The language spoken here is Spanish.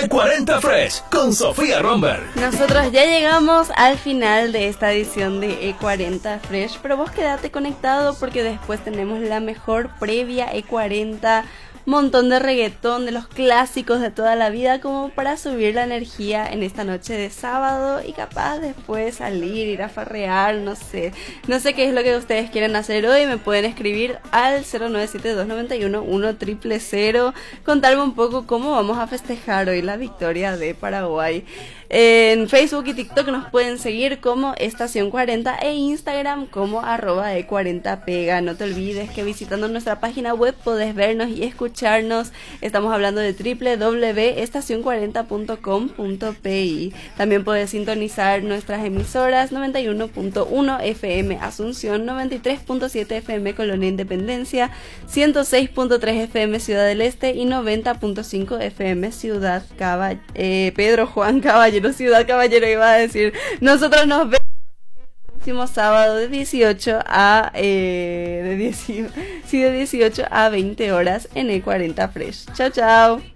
E40 Fresh con Sofía Romberg. Nosotros ya llegamos al final de esta edición de E40 Fresh, pero vos quédate conectado porque después tenemos la mejor previa E40, montón de reggaetón, de los clásicos de toda la vida, como para subir la energía en esta noche de sábado y capaz después salir, ir a farrear, no sé qué es lo que ustedes quieren hacer hoy. Me pueden escribir al 097-291-1000, contarme un poco cómo vamos a festejar hoy la victoria de Paraguay. En Facebook y TikTok nos pueden seguir como Estación 40 e Instagram como @E40pega. No te olvides que visitando nuestra página web podés vernos y escucharnos. Estamos hablando de www.estacion40.com.pi. También podés sintonizar nuestras emisoras 91.1 FM Asunción, 93.7 FM Colonia Independencia, 106.3 FM Ciudad del Este y 90.5 FM Ciudad Pedro Juan Caballero, Ciudad Caballero iba a decir. Nosotros nos vemos el próximo sábado de 18 a 20 horas en E40 Fresh. Chao, chao.